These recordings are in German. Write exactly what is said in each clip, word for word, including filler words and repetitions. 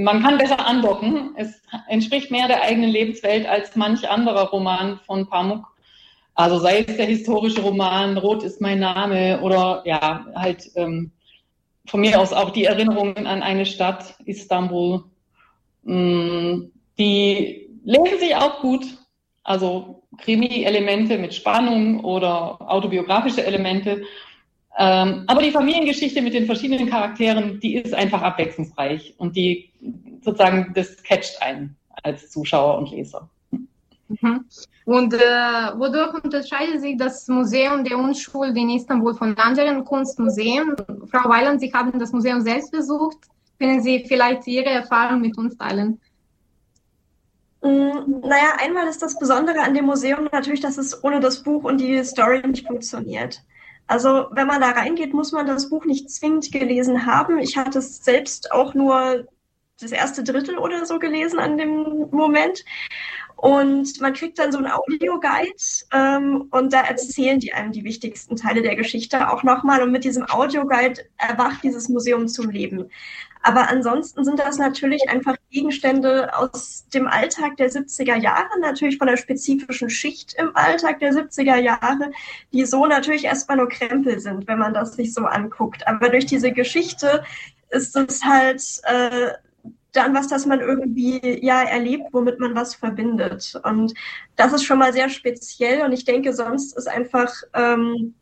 man kann besser andocken. Es entspricht mehr der eigenen Lebenswelt als manch anderer Roman von Pamuk. Also sei es der historische Roman Rot ist mein Name oder ja, halt ähm, von mir aus auch die Erinnerungen an eine Stadt, Istanbul. Ähm, die lesen sich auch gut. Also Krimi-Elemente mit Spannung oder autobiografische Elemente. Ähm, aber die Familiengeschichte mit den verschiedenen Charakteren, die ist einfach abwechslungsreich und die sozusagen, das catcht einen als Zuschauer und Leser. Mhm. Und äh, wodurch unterscheidet sich das Museum der Unschuld in Istanbul von anderen Kunstmuseen? Frau Weiland, Sie haben das Museum selbst besucht. Können Sie vielleicht Ihre Erfahrung mit uns teilen? Naja, einmal ist das Besondere an dem Museum natürlich, dass es ohne das Buch und die Story nicht funktioniert. Also wenn man da reingeht, muss man das Buch nicht zwingend gelesen haben. Ich hatte es selbst auch nur das erste Drittel oder so gelesen an dem Moment. Und man kriegt dann so einen Audioguide ähm, und da erzählen die einem die wichtigsten Teile der Geschichte auch nochmal. Und mit diesem Audioguide erwacht dieses Museum zum Leben. Aber ansonsten sind das natürlich einfach Gegenstände aus dem Alltag der siebziger Jahre, natürlich von der spezifischen Schicht im Alltag der siebziger Jahre, die so natürlich erstmal nur Krempel sind, wenn man das sich so anguckt. Aber durch diese Geschichte ist es halt äh, dann was, das man irgendwie ja erlebt, womit man was verbindet. Und das ist schon mal sehr speziell. Und ich denke, sonst ist einfach ähm,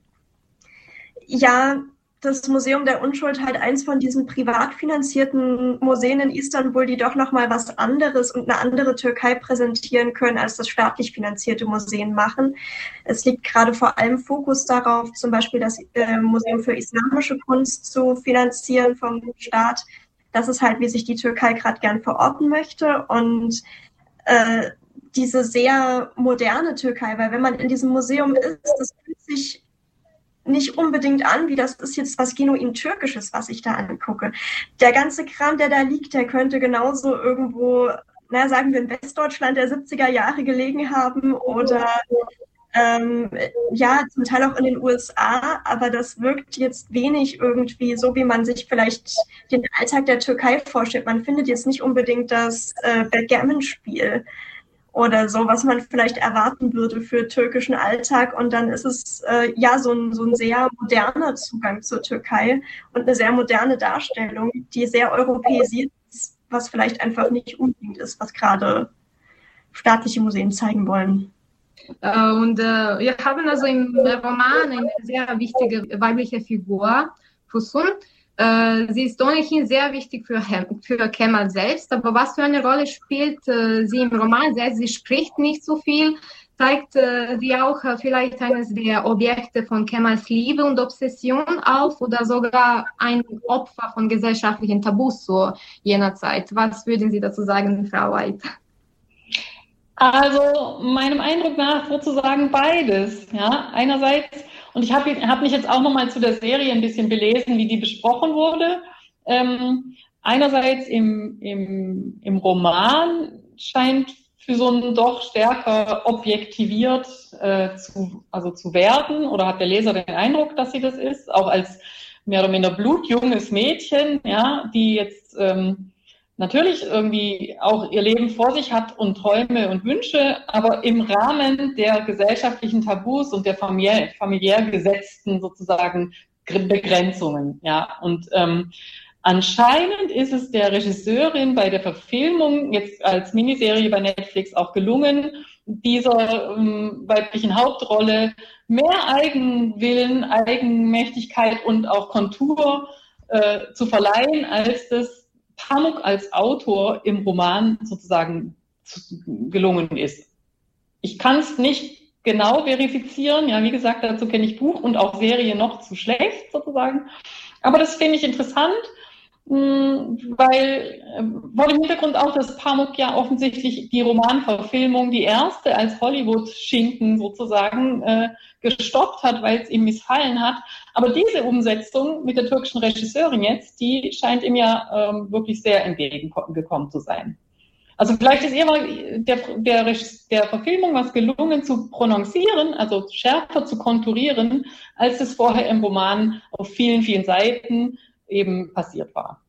ja das Museum der Unschuld halt eins von diesen privat finanzierten Museen in Istanbul, die doch nochmal was anderes und eine andere Türkei präsentieren können, als das staatlich finanzierte Museen machen. Es liegt gerade vor allem Fokus darauf, zum Beispiel das äh, Museum für islamische Kunst zu finanzieren vom Staat. Das ist halt, wie sich die Türkei gerade gern verorten möchte. Und äh, diese sehr moderne Türkei, weil wenn man in diesem Museum ist, das fühlt sich nicht unbedingt an, wie das ist jetzt was genuin Türkisches, was ich da angucke. Der ganze Kram, der da liegt, der könnte genauso irgendwo, na, sagen wir in Westdeutschland der siebziger Jahre gelegen haben oder ähm, ja, zum Teil auch in den U S A, aber das wirkt jetzt wenig irgendwie so, wie man sich vielleicht den Alltag der Türkei vorstellt. Man findet jetzt nicht unbedingt das äh, Backgammon-Spiel oder so, was man vielleicht erwarten würde für türkischen Alltag. Und dann ist es äh, ja so ein, so ein sehr moderner Zugang zur Türkei und eine sehr moderne Darstellung, die sehr europäisiert ist, was vielleicht einfach nicht unbedingt ist, was gerade staatliche Museen zeigen wollen. Und äh, wir haben also im Roman eine sehr wichtige weibliche Figur, Füsun. Äh, sie ist ohnehin sehr wichtig für, für Kemal selbst, aber was für eine Rolle spielt äh, sie im Roman selbst? Sie spricht nicht so viel, zeigt äh, sie auch äh, vielleicht eines der Objekte von Kemals Liebe und Obsession auf oder sogar ein Opfer von gesellschaftlichen Tabus zu jener Zeit. Was würden Sie dazu sagen, Frau White? Also meinem Eindruck nach sozusagen beides. Ja? Einerseits, und ich habe hab mich jetzt auch nochmal zu der Serie ein bisschen belesen, wie die besprochen wurde. Ähm, einerseits im, im, im Roman scheint Füsun doch stärker objektiviert äh, zu, also zu werden, oder hat der Leser den Eindruck, dass sie das ist, auch als mehr oder minder blutjunges Mädchen, ja, die jetzt ähm, natürlich irgendwie auch ihr Leben vor sich hat und Träume und Wünsche, aber im Rahmen der gesellschaftlichen Tabus und der familiär, familiär gesetzten sozusagen Begrenzungen. Ja. Und ähm, anscheinend ist es der Regisseurin bei der Verfilmung jetzt als Miniserie bei Netflix auch gelungen, dieser ähm, weiblichen Hauptrolle mehr Eigenwillen, Eigenmächtigkeit und auch Kontur äh, zu verleihen, als das Pamuk als Autor im Roman sozusagen gelungen ist. Ich kann es nicht genau verifizieren. Ja, wie gesagt, dazu kenne ich Buch und auch Serie noch zu schlecht sozusagen. Aber das finde ich interessant, weil vor dem Hintergrund auch, dass Pamuk ja offensichtlich die Romanverfilmung, die erste als Hollywood-Schinken sozusagen, äh, gestoppt hat, weil es ihm missfallen hat. Aber diese Umsetzung mit der türkischen Regisseurin jetzt, die scheint ihm ja ähm, wirklich sehr entgegengekommen zu sein. Also vielleicht ist ihr mal der, der, der Verfilmung was gelungen zu prononcieren, also schärfer zu konturieren, als es vorher im Roman auf vielen, vielen Seiten eben passiert war.